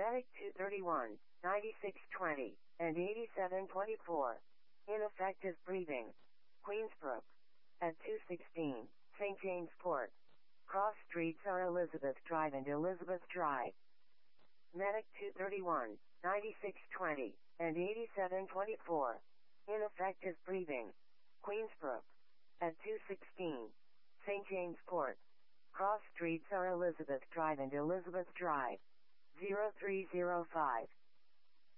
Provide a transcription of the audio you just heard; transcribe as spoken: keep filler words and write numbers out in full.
Medic two thirty-one, ninety-six twenty, and eighty-seven twenty-four. Ineffective breathing. Queensbrook. At two sixteen, Saint James Port. Cross streets are Elizabeth Drive and Elizabeth Drive. Medic two thirty-one, ninety-six twenty, and eighty-seven twenty-four. Ineffective breathing. Queensbrook. At two sixteen, Saint James Port. Cross streets are Elizabeth Drive and Elizabeth Drive. zero three zero five.